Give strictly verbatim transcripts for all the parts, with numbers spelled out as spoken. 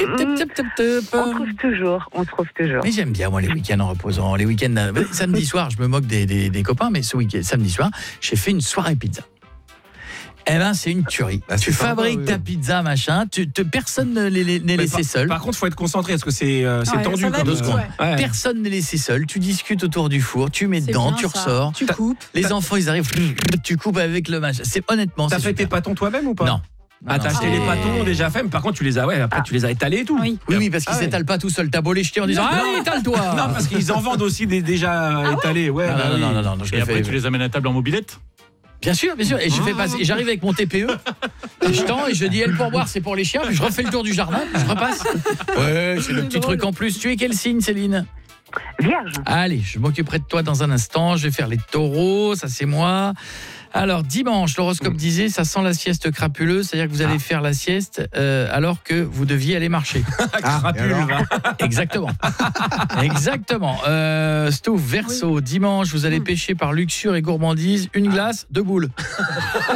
On trouve toujours, on trouve toujours. Mais j'aime bien moi les week-ends en reposant, les week-ends samedi soir, je me moque des, des, des copains, mais ce week-end samedi soir, j'ai fait une soirée pizza. Eh ben c'est une tuerie. Bah, tu fabriques sympa, oui. ta pizza machin, tu te personne ne n'est laissé seul. Par contre, faut être concentré parce que c'est euh, c'est ouais, tendu comme deux secondes. Ouais. Ouais. Personne n'est laissé seul, tu discutes autour du four, tu mets dedans, tu ça. ressors, tu coupes. Les enfants ils arrivent, tu coupes avec le machin. C'est honnêtement T'as fait super. tes pâtons toi-même ou pas? Non. Ah, t'as acheté ah, les pâtons déjà fait, mais par contre tu les as ouais, après ah. tu les as étalés et tout. Oui, oui, oui parce qu'ils ah, s'étalent ouais. pas tout seuls. T'as beau les jeter en disant ah, étale-toi. Non, parce qu'ils en vendent aussi des déjà ah, étalés. Ouais. Ah, non, non, non, non, non, et après fais... tu les amènes à table en mobilette. Bien sûr, bien sûr. Et je fais passer, et j'arrive avec mon T P E, et je tends et je dis elle pour boire, c'est pour les chiens. Puis je refais le tour du jardin, puis je repasse. Ouais, c'est le petit truc en plus. Tu es quel signe, Céline? Vierge. Allez, je m'occuperai de toi dans un instant. Je vais faire les taureaux, ça c'est moi. Alors dimanche, l'horoscope mmh. disait ça sent la sieste crapuleuse, c'est-à-dire que vous allez ah. faire la sieste euh, alors que vous deviez aller marcher. Ah, crapule, exactement. Exactement. Euh, Stouff, Verseau, oui. dimanche, vous allez mmh. pêcher par luxure et gourmandise, une glace, deux boules. Euh...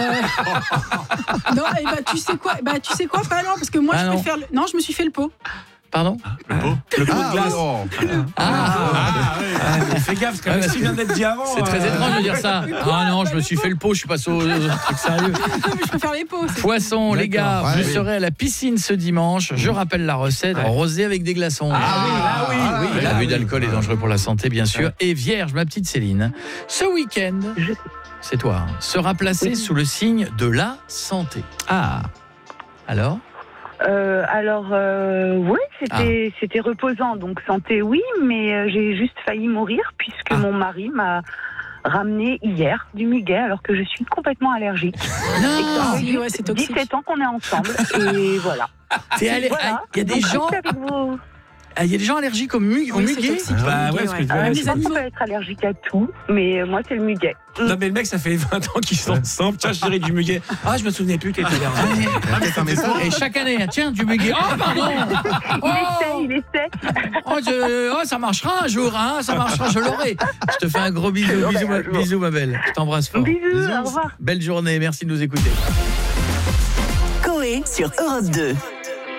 non, et bah, tu sais quoi bah, tu sais quoi pas non, parce que moi ah, je non. préfère le... non, je me suis fait le pot. Pardon? Le pot Le pot ah, de glace. Oh. Ah, ah, ah, ouais. ah fais gaffe, parce que ce qui vient d'être dit avant. C'est très euh... étrange de dire ça. Ah non, je me suis fait le pot, je suis passé au truc sérieux. Je préfère les pots. Poisson, les gars, ouais, je oui. serai à la piscine ce dimanche. Je rappelle la recette, ouais. rosé avec des glaçons. Ah, ah oui, ah oui. Ah, oui. oui. L'abus d'alcool est dangereux pour la santé, bien sûr. Et vierge, ma petite Céline, ce week-end, c'est toi, sera placé oui. sous le signe de la santé. Ah, alors Euh, alors euh, oui, c'était ah. c'était reposant, donc santé oui, mais euh, j'ai juste failli mourir puisque ah. mon mari m'a ramené hier du muguet alors que je suis complètement allergique. Non, et ouais, c'est dix-sept ans qu'on est ensemble et voilà. T'es aller... voilà. Il y a des gens. Il y a des gens allergiques au, mu... au oui, muguet. Bah ouais, parce que euh, les animaux peuvent être allergiques à tout, mais moi c'est le muguet. Non mais le mec ça fait vingt ans qu'ils sont ensemble. Tiens, je dirais du muguet. Ah, je me souvenais plus qu'il était allergique. Ah, et chaque année, tiens, du muguet. Oh pardon. Il oh. essaie, il essaie. Oh, je... oh, ça marchera un jour, hein. Ça marchera, je l'aurai. Je te fais un gros bisou, bisous, ma... bisous ma belle. Je t'embrasse fort. Bisous, bisous, au revoir. Belle journée, merci de nous écouter. Coé sur Europe deux.